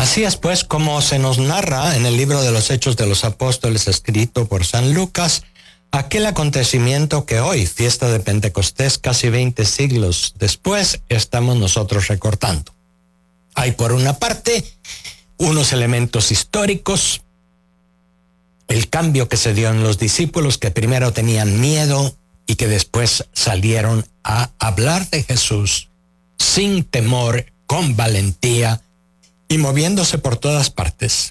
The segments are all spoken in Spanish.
Así es pues como se nos narra en el libro de los Hechos de los Apóstoles escrito por San Lucas, aquel acontecimiento que hoy, fiesta de Pentecostés, casi 20 siglos después, estamos nosotros recordando. Hay por una parte unos elementos históricos, el cambio que se dio en los discípulos que primero tenían miedo y que después salieron a hablar de Jesús sin temor, con valentía y moviéndose por todas partes.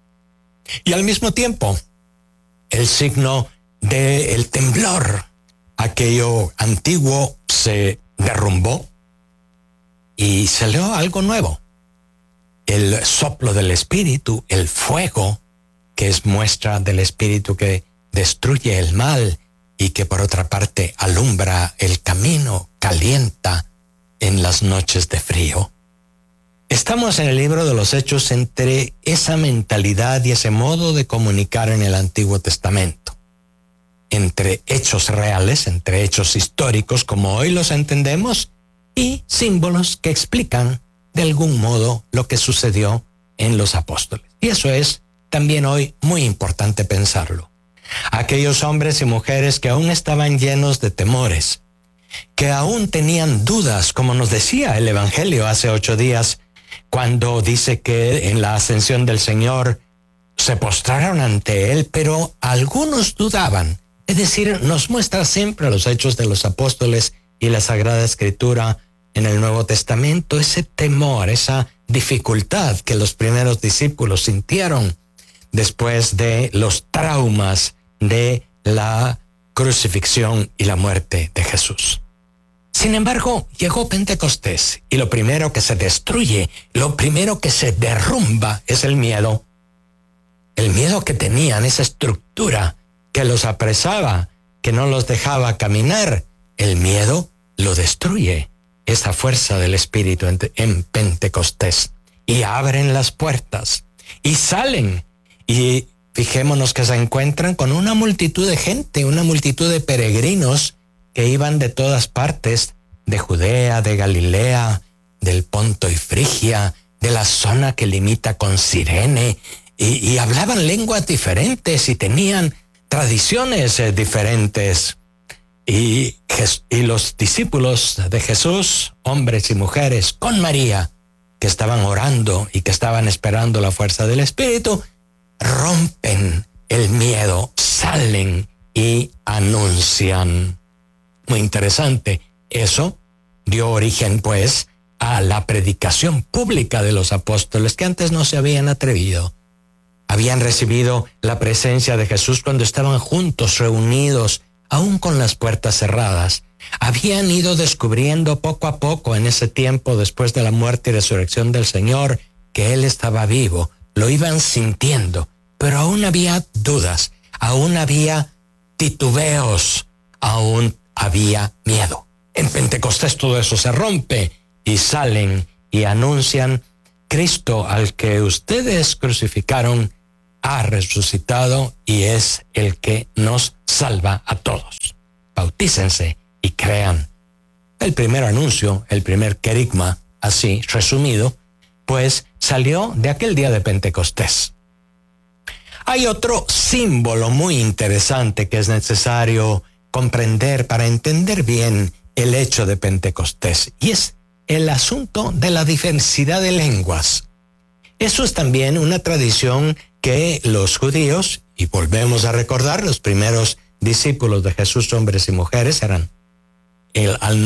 Y al mismo tiempo, el signo del temblor, aquello antiguo se derrumbó y salió algo nuevo. El soplo del Espíritu, el fuego, que es muestra del Espíritu que destruye el mal y que por otra parte alumbra el camino, calienta en las noches de frío. Estamos en el libro de los Hechos entre esa mentalidad y ese modo de comunicar en el Antiguo Testamento, entre hechos reales, entre hechos históricos como hoy los entendemos, y símbolos que explican de algún modo lo que sucedió en los apóstoles. Y eso es también hoy muy importante pensarlo. Aquellos hombres y mujeres que aún estaban llenos de temores, que aún tenían dudas, como nos decía el Evangelio hace 8 días, cuando dice que en la ascensión del Señor se postraron ante Él, pero algunos dudaban. Es decir, nos muestra siempre los hechos de los apóstoles y la Sagrada Escritura en el Nuevo Testamento, ese temor, esa dificultad que los primeros discípulos sintieron después de los traumas de la crucifixión y la muerte de Jesús. Sin embargo, llegó Pentecostés y lo primero que se destruye, lo primero que se derrumba es el miedo. El miedo que tenían, esa estructura que los apresaba, que no los dejaba caminar, el miedo lo destruye, esa fuerza del Espíritu en Pentecostés. Y abren las puertas y salen y fijémonos que se encuentran con una multitud de gente, una multitud de peregrinos que iban de todas partes, de Judea, de Galilea, del Ponto y Frigia, de la zona que limita con Cirene, y hablaban lenguas diferentes y tenían tradiciones diferentes. Y los discípulos de Jesús, hombres y mujeres, con María, que estaban orando y que estaban esperando la fuerza del Espíritu, rompen el miedo, salen y anuncian. Muy interesante. Eso dio origen, pues, a la predicación pública de los apóstoles que antes no se habían atrevido. Habían recibido la presencia de Jesús cuando estaban juntos, reunidos, aún con las puertas cerradas. Habían ido descubriendo poco a poco en ese tiempo, después de la muerte y resurrección del Señor, que Él estaba vivo. Lo iban sintiendo, pero aún había dudas, aún había titubeos, aún había miedo. En Pentecostés todo eso se rompe y salen y anuncian: Cristo al que ustedes crucificaron ha resucitado y es el que nos salva a todos. Bautícense y crean. El primer anuncio, el primer querigma, así resumido, pues salió de aquel día de Pentecostés. Hay otro símbolo muy interesante que es necesario comprender para entender bien el hecho de Pentecostés, y es el asunto de la diversidad de lenguas. Eso es también una tradición que los judíos, y volvemos a recordar, los primeros discípulos de Jesús, hombres y mujeres, eran al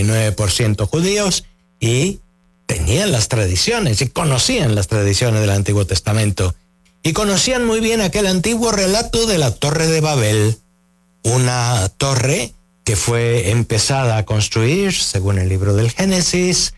99% judíos y tenían las tradiciones y conocían las tradiciones del Antiguo Testamento y conocían muy bien aquel antiguo relato de la Torre de Babel, una torre que fue empezada a construir, según el libro del Génesis,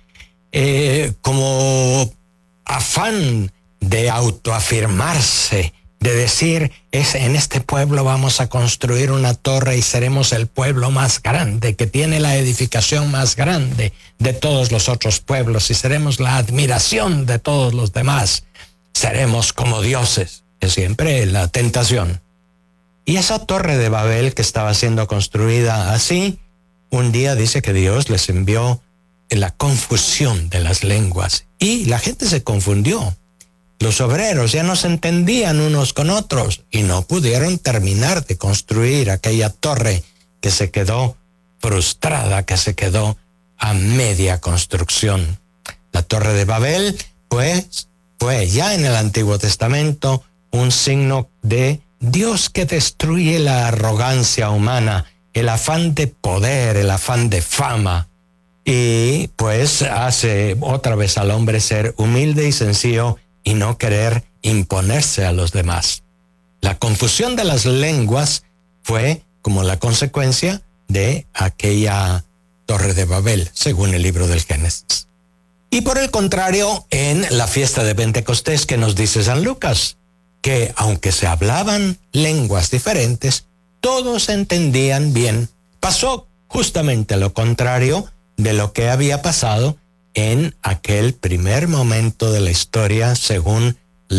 como afán de autoafirmarse, de decir, en este pueblo vamos a construir una torre y seremos el pueblo más grande, que tiene la edificación más grande de todos los otros pueblos, y seremos la admiración de todos los demás. Seremos como dioses. Es siempre la tentación. Y esa torre de Babel que estaba siendo construida así, un día dice que Dios les envió la confusión de las lenguas y la gente se confundió. Los obreros ya no se entendían unos con otros y no pudieron terminar de construir aquella torre que se quedó frustrada, que se quedó a media construcción. La Torre de Babel, pues, fue ya en el Antiguo Testamento un signo de Dios que destruye la arrogancia humana, el afán de poder, el afán de fama, y pues hace otra vez al hombre ser humilde y sencillo y no querer imponerse a los demás. La confusión de las lenguas fue como la consecuencia de aquella Torre de Babel, según el libro del Génesis. Y por el contrario, en la fiesta de Pentecostés, que nos dice San Lucas, que aunque se hablaban lenguas diferentes, todos entendían bien. Pasó justamente lo contrario de lo que había pasado en aquel primer momento de la historia, según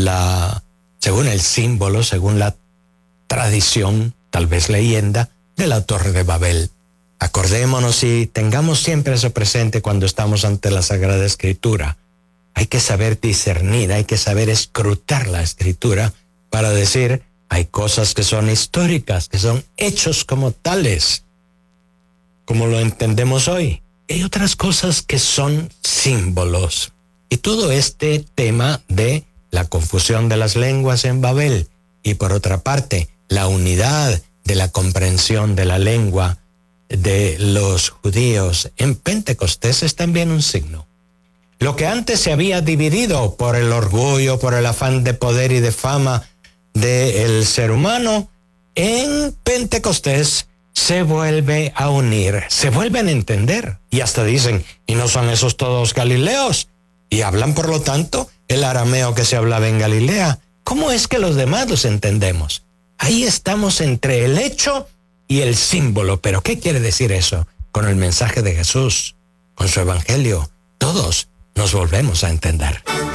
el símbolo, según la tradición, tal vez leyenda, de la Torre de Babel. Acordémonos y tengamos siempre eso presente cuando estamos ante la Sagrada Escritura. Hay que saber discernir, hay que saber escrutar la Escritura para decir, hay cosas que son históricas, que son hechos como tales, como lo entendemos hoy. Hay otras cosas que son símbolos. Y todo este tema de la confusión de las lenguas en Babel y por otra parte, la unidad de la comprensión de la lengua de los judíos en Pentecostés es también un signo. Lo que antes se había dividido por el orgullo, por el afán de poder y de fama del ser humano, en Pentecostés se vuelve a unir, se vuelven a entender. Y hasta dicen, ¿y no son esos todos galileos? Y hablan, por lo tanto, el arameo que se hablaba en Galilea. ¿Cómo es que los demás los entendemos? Ahí estamos entre el hecho y el símbolo. ¿Pero qué quiere decir eso? Con el mensaje de Jesús, con su evangelio, todos nos volvemos a entender.